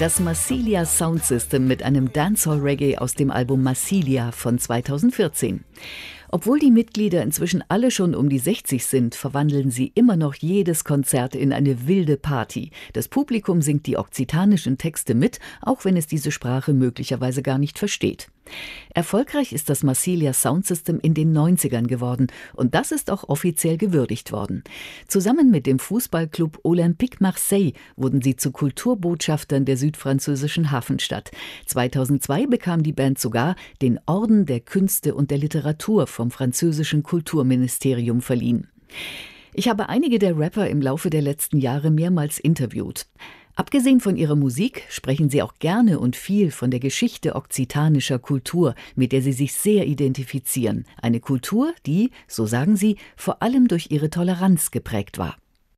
Das Massilia Sound System mit einem Dancehall-Reggae aus dem Album Massilia von 2014. Obwohl die Mitglieder inzwischen alle schon um die 60 sind, verwandeln sie immer noch jedes Konzert in eine wilde Party. Das Publikum singt die okzitanischen Texte mit, auch wenn es diese Sprache möglicherweise gar nicht versteht. Erfolgreich ist das Massilia Sound System in den 90ern geworden und das ist auch offiziell gewürdigt worden. Zusammen mit dem Fußballclub Olympique Marseille wurden sie zu Kulturbotschaftern der südfranzösischen Hafenstadt. 2002 bekam die Band sogar den Orden der Künste und der Literatur vom französischen Kulturministerium verliehen. Ich habe einige der Rapper im Laufe der letzten Jahre mehrmals interviewt. Abgesehen von ihrer Musik sprechen sie auch gerne und viel von der Geschichte okzitanischer Kultur, mit der sie sich sehr identifizieren. Eine Kultur, die, so sagen sie, vor allem durch ihre Toleranz geprägt war.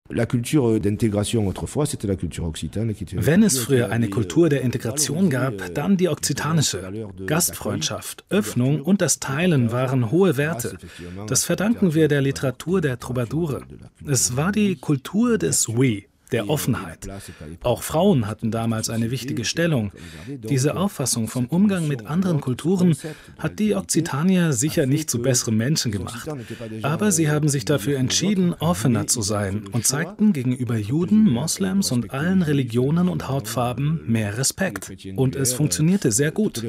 Wenn es früher eine Kultur der Integration gab, dann die okzitanische. Gastfreundschaft, Öffnung und das Teilen waren hohe Werte. Das verdanken wir der Literatur der Troubadoure. Es war die Kultur des Oui, der Offenheit. Auch Frauen hatten damals eine wichtige Stellung. Diese Auffassung vom Umgang mit anderen Kulturen hat die Okzitanier sicher nicht zu besseren Menschen gemacht. Aber sie haben sich dafür entschieden, offener zu sein und zeigten gegenüber Juden, Moslems und allen Religionen und Hautfarben mehr Respekt. Und es funktionierte sehr gut.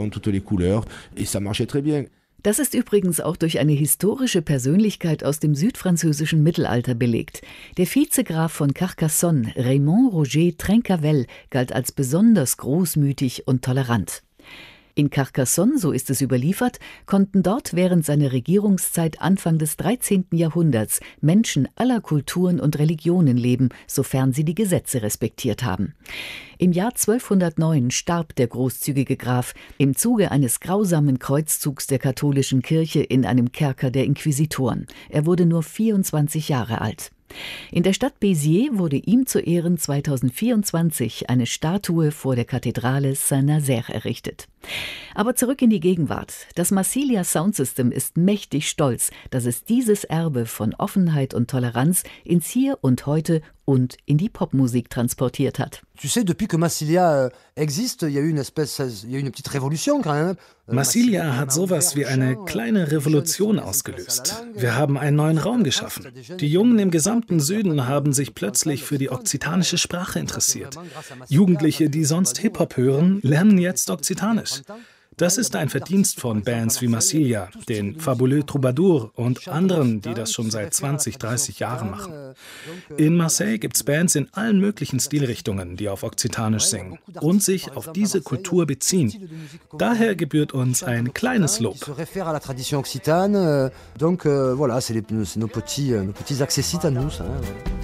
Das ist übrigens auch durch eine historische Persönlichkeit aus dem südfranzösischen Mittelalter belegt. Der Vizegraf von Carcassonne, Raymond Roger Trencavel, galt als besonders großmütig und tolerant. In Carcassonne, so ist es überliefert, konnten dort während seiner Regierungszeit Anfang des 13. Jahrhunderts Menschen aller Kulturen und Religionen leben, sofern sie die Gesetze respektiert haben. Im Jahr 1209 starb der großzügige Graf im Zuge eines grausamen Kreuzzugs der katholischen Kirche in einem Kerker der Inquisitoren. Er wurde nur 24 Jahre alt. In der Stadt Béziers wurde ihm zu Ehren 2024 eine Statue vor der Kathedrale Saint-Nazaire errichtet. Aber zurück in die Gegenwart. Das Massilia Sound System ist mächtig stolz, dass es dieses Erbe von Offenheit und Toleranz ins Hier und Heute und in die Popmusik transportiert hat. Tu sais, depuis que Massilia existe, il y a eu une petite révolution quand même. Massilia hat sowas wie eine kleine Revolution ausgelöst. Wir haben einen neuen Raum geschaffen. Die Jungen im gesamten Süden haben sich plötzlich für die okzitanische Sprache interessiert. Jugendliche, die sonst Hip-Hop hören, lernen jetzt Okzitanisch. Das ist ein Verdienst von Bands wie Massilia, den Fabuleux Troubadours und anderen, die das schon seit 20, 30 Jahren machen. In Marseille gibt es Bands in allen möglichen Stilrichtungen, die auf Okzitanisch singen und sich auf diese Kultur beziehen. Daher gebührt uns ein kleines Lob. Donc voilà, c'est nos petits accessit à nous, ça.